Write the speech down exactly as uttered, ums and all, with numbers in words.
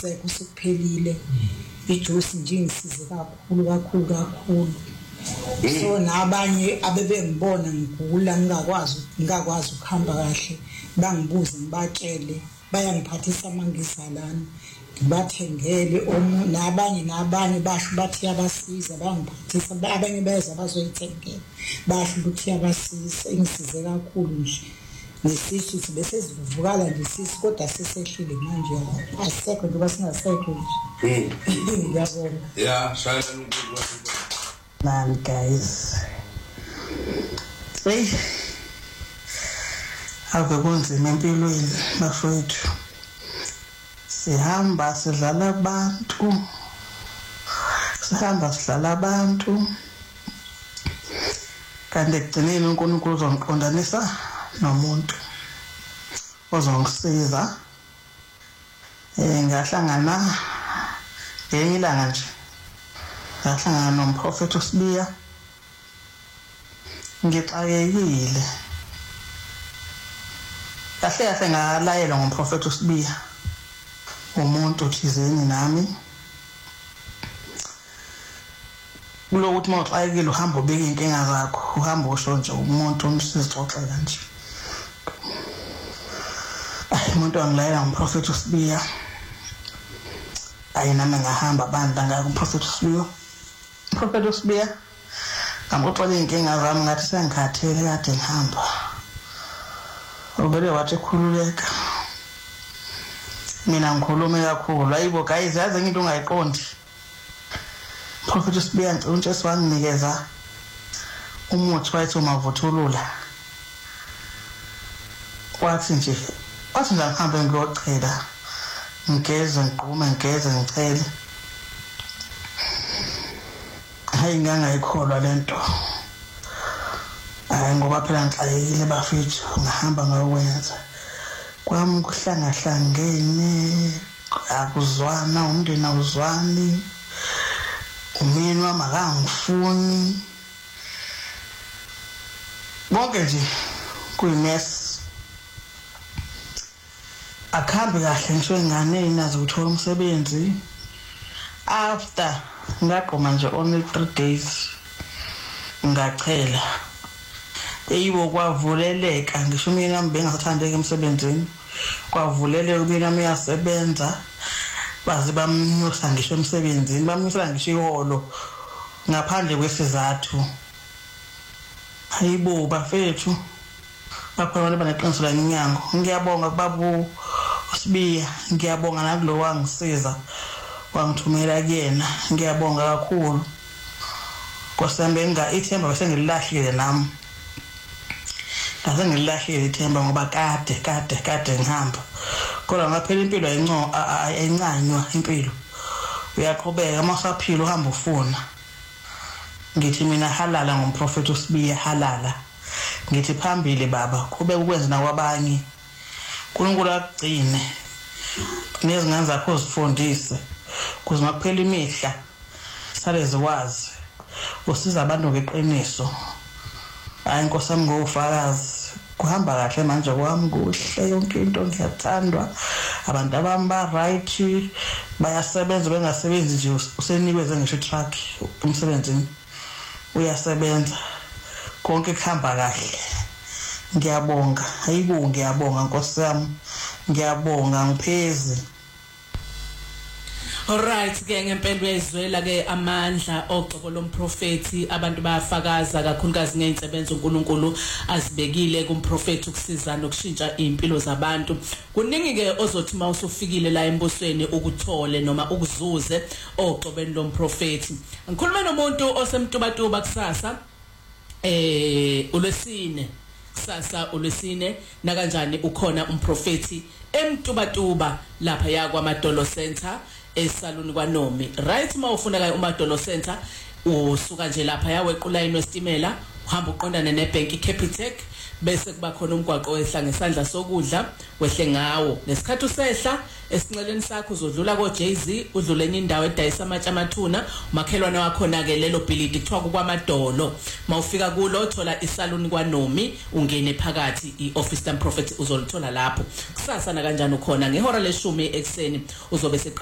akusekho sekuphelile ijuice nje ngisize kakhulu kakhulu kakhulu so nabanye abebengibona ngigula ngingakwazi ngingakwazi ukuhamba kahle bangibuze ngibatshele bayangiphathisa mangizalana ngibathengele omu nabanye nabanye basho bathi yabasiza bangiphathisa abanye beza bazoyithengela basho ukuthi yabasiza ingisize kakhulu nje nesisu bese sivukala lesisi kodwa sesehlile manje asekho nje kwasingasekho nje ngiyabona yeah shaya uNkulunkulu man guys hey ave kunzima empilweni bafowethu sihamba sidlala abantu sihamba sidlala abantu kanti ekugcineni uNkulunkulu uzongiqondanisa nomuntu ozongisiza eh ngahlangana ngenye ilanga nje ngahlangana nomprofeti uSibiya ngixakekile kahle kahle ngalayelwa ngomprofeti uSibiya umuntu thizeni nami kulokuthi mawuxakekile uhamba ubeka inkinga zakho uhamba usho nje umuntu umsizixoxela nje umuntu wangilayela ngomprofeti uSibiya ayinami ngahamba bandla ngaka umprofeti uSibiya umprofeti uSibiya ngamxoxela inkinga zami ngathi sengikhathele kade ngihamba ubele wathi khululeka mina ngikhulume kakhulu ayibo guys yazi into ungayiqondi umprofeti uSibiya ngicela siwanginikeza umuthi wathi umavuthulula kwathi nje wathi nje ngihambe ngiyochela ngigeze ngiqume ngigeze ngicele hayi ngangayikholwa lento hayi ngoba phela ngixakekile bafethu ngihamba ngayokwenza kwami kuhlangahlangene akuzwana umndeni awuzwani umini wami akangifuni bonke nje kuyimess akhambe kahle ngisho ingane inazo ukuthola umsebenzi after ngaqoma nje only three days ngachela eyibo kwavuleleka ngisho mina bengasathandeka emsebenzini kwavuleleka ubina uyasebenza baze bamnyusa ngisho emsebenzini bamnyusa ngisho iholo ngaphandle kwesizathu hayibo bafethu bakhona baneqinisela iminyango ngiyabonga kubabu uSibiya ngiyabonga nakulo wangisiza wangithumela kuyena ngiyabonga kakhulu kosambe nga ithemba bese ngililahlile nami Kaze ngilahlile ithemba ngoba kade kade kade ngihamba kodwa ngaphela impilo ayinco ayincanywa impilo uyaqhubeka masaphila uhamba ufuna ngithi mina halala ngomprofeti uSibiya halala ngithi phambili baba kube ukwenza nakwabanye uNkulunkulu akugcine nezingane zakho zifundise kuze makuphela imihla sale ziwazi usiza abantu ngeqiniso hayi Nkosi yami ngofakazi kuhamba kahle manje kwami kuhle yonke into ngiyathandwa abantu abami ba right bayasebenza bengasebenzi nje usenikweze ngisho truck umsebenzini uyasebenza konke kuhamba kahle ngiyabonga hayibo ngiyabonga Nkosi yami ngiyabonga ngiphezi. Alright ke ngempela uyezwela ke amandla oxoxo lomprofeti abantu bayafakaza kakhulukazi ngeinsebenzo uNkulunkulu azibekile kumprofeti ukusiza nokushintsha impilo zabantu. Kuningi ke ozothi mawusufikile la embusweni ukuthole noma ukuzuze oxobeni lomprofeti. Ngikhuluma nomuntu osemtubatuba kusasa eh uLwesine kusasa uLwesine na kanjani ukhona umprofeti emtubatuba lapha yakwa Madolo Center esaluni kwaNomi right mawufuna ka uMadolo Center usuka nje lapha yawequlayini westimela uhamba uqondana nebank Capitec bese kuba khona umgwaqo wehla ngesandla sokudla wehle ngawo nesikhathi usehla esinceleni sakho uzodlula ko Jay-Z udlule enye indawo edayisa amatsha amathuna umakhelwane wakho na ke lelo bhilidi kuthiwa kwaMadolo mawufika kulo uthola isaluni kwaNomi ungene phakathi ioffice time prophet uzolithola lapho kusasa na kanjani ukhona ngehora leshumi ekseni uzobe